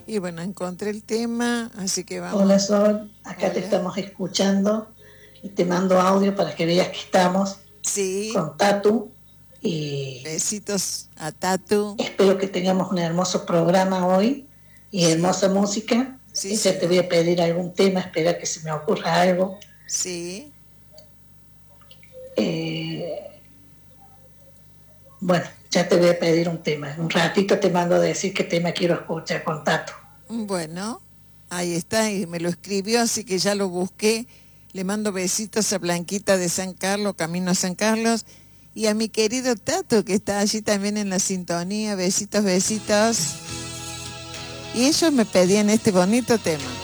Y bueno, encontré el tema, así que vamos. Hola Sol, acá te Hola. estamos escuchando y te mando audio para que veas que estamos Sí, con Tatu y besitos a Tatu. espero que tengamos un hermoso programa hoy y Sí, hermosa música. sí, Ya te voy sí, a pedir algún tema, espera que se me ocurra algo. sí. Eh, bueno, ya te voy a pedir un tema. En un ratito te mando a decir qué tema quiero escuchar con Tatu. Bueno, ahí está, y me lo escribió, así que ya lo busqué. Le mando besitos a Blanquita de San Carlos, camino a San Carlos, y a mi querido Tato, que está allí también en la sintonía. Besitos, besitos. Y ellos me pedían este bonito tema.